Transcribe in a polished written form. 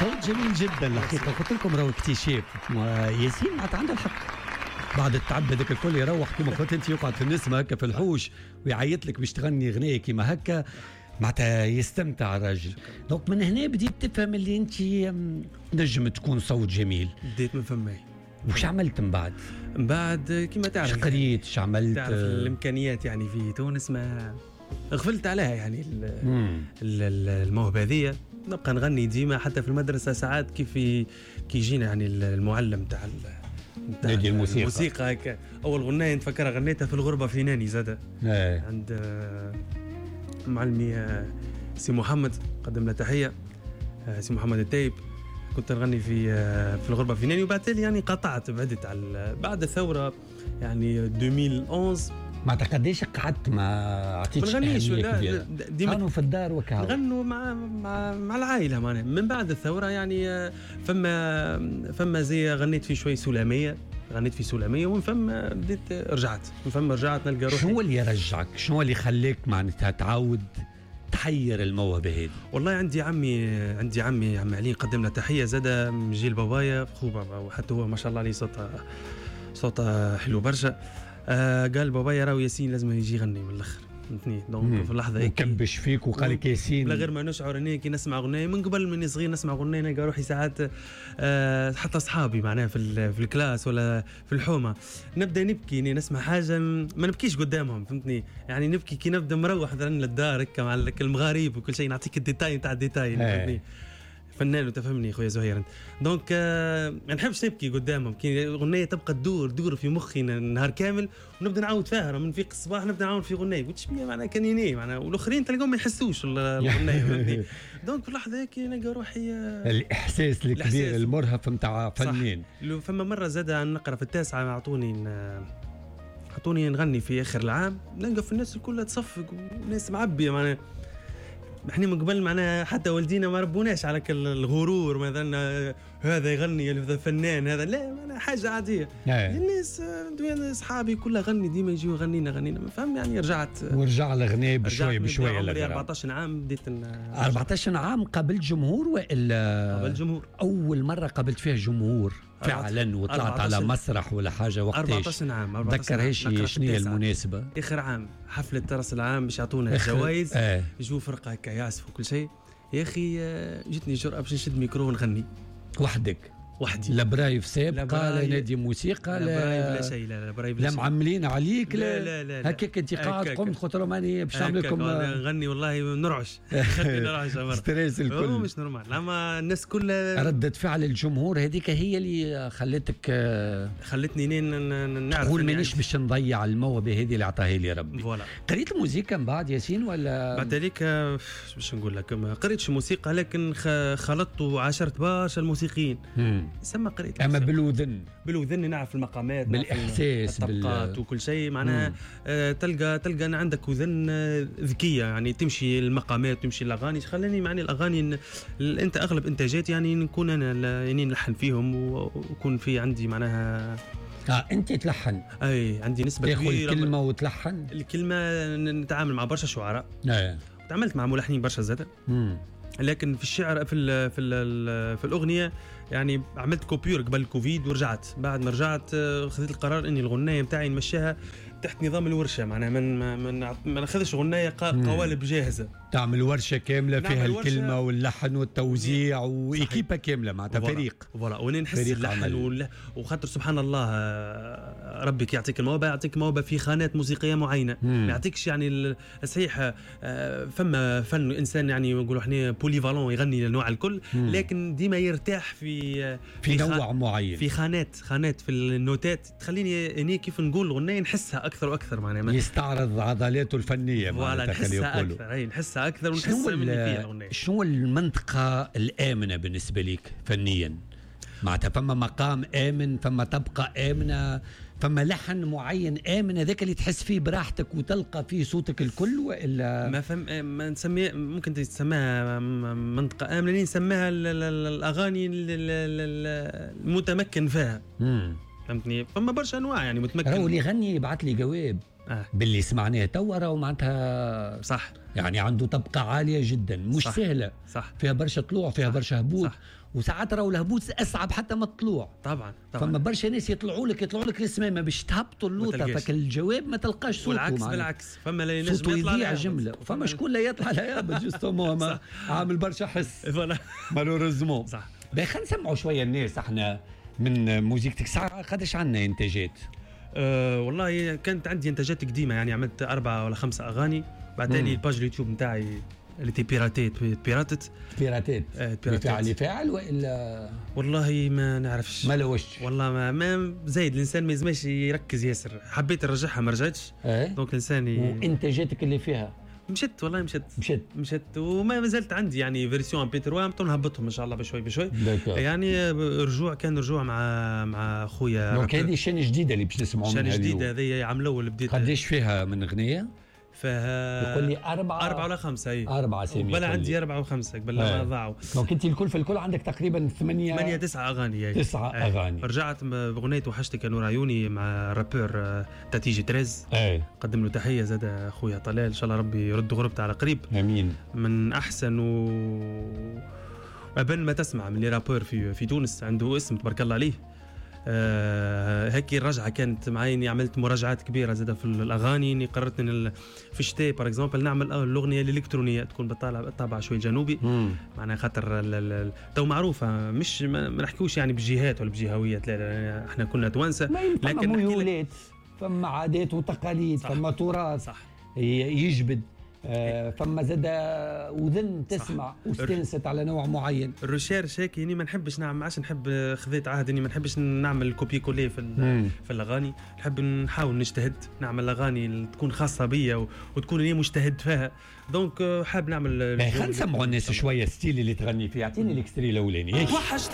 صوت جميل جدا الحقيقه. قلت لكم راهو اكتشاف. ياسين معناتها عنده الحق بعد التعب هذاك الكل يروح كما قلت انت يقعد في النسمه هكا في الحوش ويعيط لك باش تغني غنيه كيما هكا معناتها يستمتع الراجل. دونك من هنا بديت تفهم اللي انت نجم تكون صوت جميل. بديت من فمي. وش عملت من بعد؟ من بعد كيما تعرف اش قريت اش عملت؟ تعرف الامكانيات يعني في تونس ما غفلت عليها يعني الموهبه هذه. نبقى نغني ديما حتى في المدرسه ساعات كيف كيجينا يعني المعلم تاع نادي الموسيقى هكا. اول غنايه نتفكرها غنيتها في الغربه في ناني زاده عند معلمي سي محمد، قدم له تحيه سي محمد التايب. كنت نغني في الغربه في ناني وبعد يعني قطعت بعدت على بعد الثوره يعني 2011. ما قديش قعدت ما عطيتش أهمية ديما كانوا في الدار وكاو نغنوا مع العائله معنا. من بعد الثوره يعني فما زي غنيت في شوي سلاميه، غنيت في سلاميه ومن فم بديت رجعت نلقى روحي. شنو اللي يرجعك؟ شنو اللي يخليك معناتها تعاود تحير الموهبه هذه؟ والله عندي عمي عم علي قدم له تحيه زاده من جيل بابايا اخو بابا، وحتى هو ما شاء الله عليه صوته حلو برشا. قال بابايا راهو ياسين لازم يجي يغني من الاخر فهمتني. دونك في اللحظه هيك وكبش فيك وقال لك ياسين بلا غير ما نشعر اني كي نسمع اغنيه من قبل من صغير نسمع اغنيه نلقى روحي ساعات حتى اصحابي معناها في الكلاس ولا في الحومه نبدا نبكي اني نسمع حاجه ما نبكيش قدامهم فهمتني. يعني نبكي كي نبدا مروح مثلا للدار هكا مع المغاريب وكل شيء نعطيك الديتاي نتاع الديتاي فهمتني. فنان وتفهمني خويا زهير. دونك ما نحبش نبكي قدامهم كي اغنيه تبقى تدور في مخي نهار كامل ونبدا نعاود فيها من فيق الصباح نبدا نعاود في اغنيه قلت شبيه معناها كانيني معناها والاخرين تلقاهم ما يحسوش الاغنيه فهمتني. دونك في اللحظه هيك نلقى روحي الاحساس الكبير المرهف نتاع فنان. فما مره زاد نقرا في التاسعه اعطوني نغني في اخر العام نلقى في الناس الكل تصفق وناس معبيه معناها. احنا من قبل معناها حتى والدينا ما ربوناش على الغرور مثلا هذا يغني هذا فنان هذا لا حاجه عاديه. الناس اصحابي كلها غني ديما يجيو غنينا فهم يعني رجعت ورجع الغناء بشويه عمري 14 عام بديت 14 عام قابلت جمهور والا قابلت جمهور اول مره قابلت فيها جمهور فعلا وطلعت على مسرح ولا حاجه وقتاش؟ 14 عام تذكر شنو هي المناسبه؟ اخر عام حفله راس العام باش يعطونا الجوائز يجوا فرقه هكا يعزفوا وكل شيء. يا اخي جتني جرأة باش نشد ميكرو ونغني وحدي لا برايف سابقه لا نادي موسيقى لا شيء لا برايف لا معملين عليك لا هكاك انت قاعد قمت قلت لهم اني باش نعمل لكم نغني والله نرعش ستريس الكل مش نورمال. لما الناس كلها ردة فعل الجمهور هذيك هي اللي خلتني نعرف تقول مانيش باش نضيع الموهبه هذه اللي عطاها لي ربي. فوالا قريت الموسيقى من بعد ياسين ولا بعد ذلك باش نقول لك ما قريتش موسيقى لكن خلطت وعاشرت برشا الموسيقيين سما قريت اما بالوذن نعرف المقامات بالاحساس الطبقات وكل شيء معناها تلقى أن عندك وذن ذكيه يعني تمشي المقامات تمشي الاغاني. خلاني معني الاغاني انت اغلب انتاجاتي يعني نكون انا يعني نلحن فيهم ويكون في عندي معناها انت تلحن. اي عندي نسبه كبيره تاخذ كلمه وتلحن الكلمه. نتعامل مع برشا شعراء تعاملت مع ملحنين برشا زاده لكن في الشعر في الاغنيه يعني عملت كوبيور قبل الكوفيد ورجعت. بعد ما رجعت خذيت القرار اني الغنايه نتاعي نمشيها تحت نظام الورشه معناها ما ناخذش غنايه قوالب جاهزه. تعمل ورشه كامله فيها الكلمه واللحن والتوزيع وايكيبا كامله معناتها فريق فوالا ونحس اللحن وخاطر سبحان الله ربك يعطيك الموهبه يعطيك موهبه في خانات موسيقيه معينه ما يعطيكش يعني صحيح فما فن انسان يعني نقولوا احنا بوليفالون يغني الانواع الكل لكن ديما يرتاح في نوع معين في خانات في النوتات تخليني اني كيف نقول غنية نحسها اكثر واكثر معناها يستعرض عضلاته الفنيه فوالا نحسها اكثر نحسها اكثر ونحس من فيها الاغنيه. شنو المنطقه الامنه بالنسبه لك فنيا؟ معناتها فما مقام امن فما تبقى امنه فما لحن معين امن هذاك اللي تحس فيه براحتك وتلقى فيه صوتك الكل والا ما نسميه ممكن تسميها منطقه امنه نسميها الاغاني المتمكن فيها فهمتني. فما برشا انواع يعني متمكن. راهو اللي يغني يبعث لي جواب باللي سمعناه توا راهو معناتها صح، يعني عنده طبقة عالية جدا مش صح. سهلة، صح فيها برشا طلوع، فيها برشا هبوط، صح. وساعات راهو الهبوط أصعب حتى من الطلوع. طبعا فما برشا ناس يطلعوا لك للسماء باش تهبطوا اللوطة، تلقاش. فالجواب ما تلقاش صوته، والعكس بالعكس، فما لا ينجم صوته يطلع يضيع لا جملة، فما شكون لا يطلع لا يهبط جوستومون، ما عامل برشا حس فوالا مالوريزمون. صح. خلينا نسمعوا شوية الناس احنا من موزيكتك. ساعة قداش عندنا انتاجات؟ والله كانت عندي انتاجات قديمه، يعني عملت 4 ولا 5 اغاني. بعدين الباج اليوتيوب نتاعي اللي تي بيراتت بفاعل والا والله ما نعرفش، ما لوش والله ما زايد الانسان ما يزماش يركز ياسر، حبيت نرجعها ما رجعتش. دونك الانسان وانتاجاتك اللي فيها مشت والله مشت وما زلت عندي يعني فيرسيون بيتر وام نهبطهم ان شاء الله بشوي يعني كان رجوع مع خويا. دونك هذه شان جديده اللي باش نسمعوا منها شان جديده هذه عام الاول بديت. قداش فيها من اغنيه؟ فيها يقول لي 4 ولا 5 اي 4 سنين بلا عندي 4 و5 قبل ما ضاعوا. دونك انت الكل في الكل عندك تقريبا 8 9 اغاني 9 اغاني. رجعت باغنيه وحشتك نور عيوني مع رابور تاتيجي تريز. قدم له تحيه زاد اخويا طلال، ان شاء الله ربي يرد غربته على قريب. امين. من احسن ابن ما تسمع من لي رابور في تونس، عنده اسم تبارك الله عليه. هيك الرجعه كانت معي، اني عملت مراجعات كبيره زاده في الاغاني، اني قررت ان في الشتاء بار اكزومبل نعمل الاغنيه الالكترونيه تكون بالطابع شوي جنوبي. معناها خاطر تو معروفه، مش ما نحكيوش يعني بجهات ولا بجهويات، لا احنا كنا توانسه، لكن ميولات، فما عادات وتقاليد، فما تراث يجبد، فما زاد وذن تسمع واستنست على نوع معين. الريشيرش هيك يعني ما نحبش نعمل، ما عادش نحب خذيت عهد اني ما نحبش نعمل كوبي كولي في الاغاني، نحب نحاول نجتهد نعمل اغاني تكون خاصه بيا وتكون اني مجتهد فيها. دونك حاب نعمل. خلينا نسمعوا الناس شويه ستيل اللي تغني فيه. اعطيني الاكستري الاولاني.